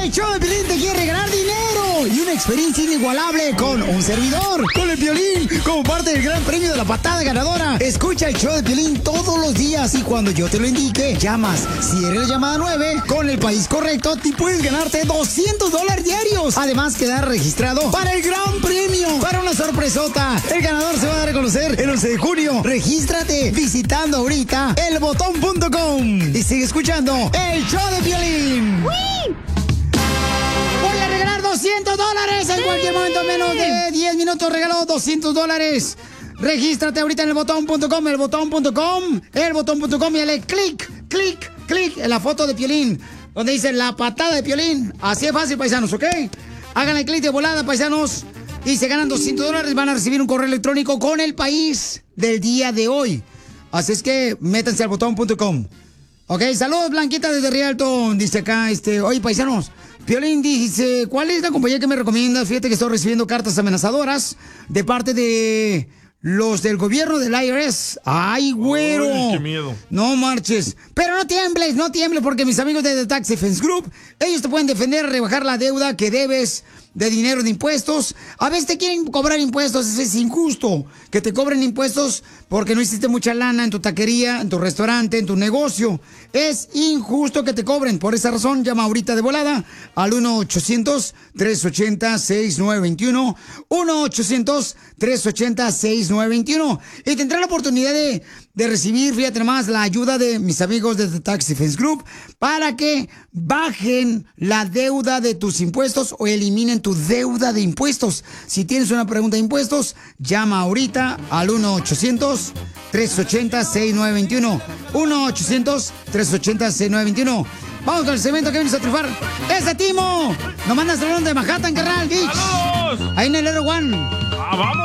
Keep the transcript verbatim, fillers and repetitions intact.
El show de Piolín te quiere regalar dinero y una experiencia inigualable con un servidor, con el Piolín, como parte del gran premio de la patada ganadora. Escucha el show de Piolín todos los días y cuando yo te lo indique, llamas. Si eres la llamada nueve, con el país correcto, te puedes ganarte doscientos dólares diarios. Además, quedar registrado para el gran premio, para una sorpresota. El ganador se va a dar a conocer el once de junio. Regístrate visitando ahorita el botón punto com y sigue escuchando el show de Piolín. ¡Wii! Voy a regalar doscientos dólares en cualquier momento, en menos de diez minutos regalo doscientos dólares. Regístrate ahorita en el botón punto com, el botón punto com, el botón punto com y dale clic, clic, clic en la foto de Piolín, donde dice la patada de Piolín. Así es fácil, paisanos, ¿ok? Háganle clic de volada, paisanos, y se ganan doscientos dólares. Van a recibir un correo electrónico con el país del día de hoy. Así es que métanse al botón punto com. Ok, saludos, Blanquita desde Rialto. Dice acá, este, oye, paisanos, Piolín dice, ¿cuál es la compañía que me recomiendas? Fíjate que estoy recibiendo cartas amenazadoras de parte de los del gobierno del I R S. ¡Ay, güero! Ay, qué miedo. No marches. Pero no tiembles, no tiembles, porque mis amigos de The Tax Defense Group, ellos te pueden defender, rebajar la deuda que debes de dinero de impuestos. A veces te quieren cobrar impuestos, eso es injusto, que te cobren impuestos porque no hiciste mucha lana en tu taquería, en tu restaurante, en tu negocio. Es injusto que te cobren. Por esa razón, llama ahorita de volada al uno ochocientos, tres ochenta, sesenta y nueve veintiuno, uno ochocientos, tres ochenta, sesenta y nueve veintiuno, y tendrás la oportunidad de, de recibir, fíjate nomás, la ayuda de mis amigos de The Tax Defense Group para que bajen la deuda de tus impuestos o eliminen tu deuda de impuestos. Si tienes una pregunta de impuestos, llama ahorita al uno ochocientos, tres ochenta, sesenta y nueve veintiuno, uno ochocientos, tres ochenta, sesenta y nueve veintiuno. Vamos con el segmento que vienes a triunfar. ¡Ese Timo! Nos mandas el de Manhattan, carnal, Beach. ¡Saludos! Ahí en el Aero One. ¡Ah, vamos!